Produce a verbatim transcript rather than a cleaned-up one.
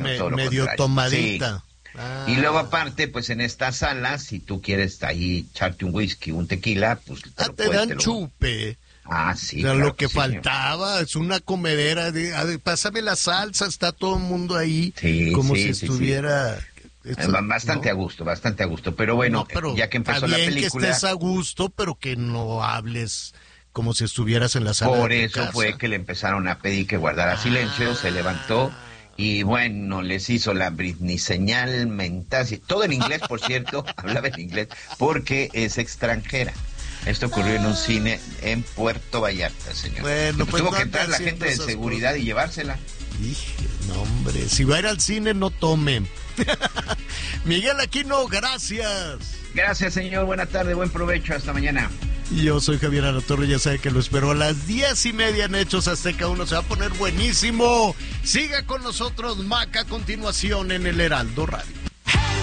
me, todo lo medio contrario. tomadita. Sí. Ah. Y luego aparte, pues en estas salas, si tú quieres ahí echarte un whisky, un tequila, pues te, ah, lo te puedes, dan te lo... chupe. Ah, sí. Era claro lo que sí, faltaba, es una comedera. De, a ver, pásame la salsa, está todo el mundo ahí, sí, como sí, si sí, estuviera... sí. Esto, Bastante ¿no? a gusto, bastante a gusto. Pero bueno, no, pero ya que empezó está bien la película... que estés a gusto, pero que no hables como si estuvieras en la sala Por de tu eso casa. fue que le empezaron a pedir que guardara ah. silencio, se levantó y bueno, les hizo la Britney señal mental, todo en inglés, por cierto, hablaba en inglés, porque es extranjera. Esto ocurrió en un cine en Puerto Vallarta, señor. Bueno, pues tuvo no que entrar la gente de seguridad cosas. Y llevársela. Dije, no, hombre, si va a ir al cine, no tome. Miguel Aquino, gracias. Gracias, señor. Buena tarde, buen provecho. Hasta mañana. Y yo soy Javier Alatorre, ya sabe que lo espero a las diez y media en Hechos Azteca uno. Se va a poner buenísimo. Siga con nosotros, Maca, a continuación en el Heraldo Radio.